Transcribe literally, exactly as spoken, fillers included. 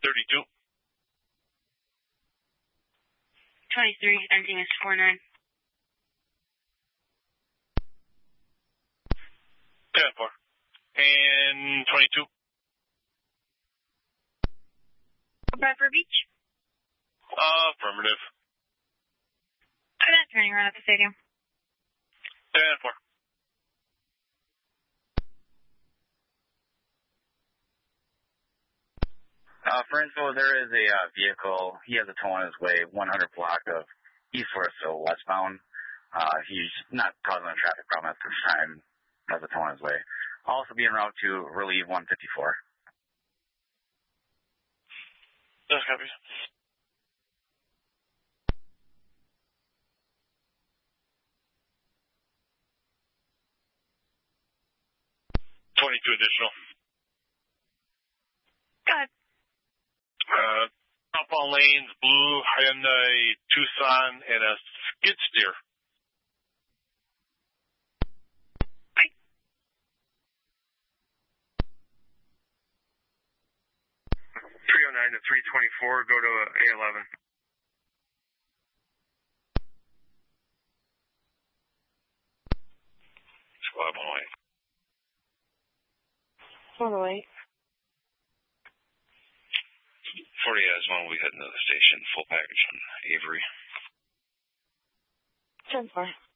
thirty-two. twenty-three, ending is four nine. ten four. And twenty-two. Bradford Beach. Uh, affirmative. I'm not turning around at the stadium. ten four. Uh, for info, there is a uh, vehicle. He has a tow on his way, one hundred block of east-west, so westbound. Uh, he's not causing a traffic problem at this time. Has a tow on his way. Also be en route to relieve one fifty-four. That's copy. twenty-two additional. Go ahead. Uh, outbound lanes, blue Hyundai Tucson, and a skid steer. Bye. three oh nine to three twenty-four, go to A eleven. Squad one way. On the way. forty has one, we head into the station, full package on Avery. ten four.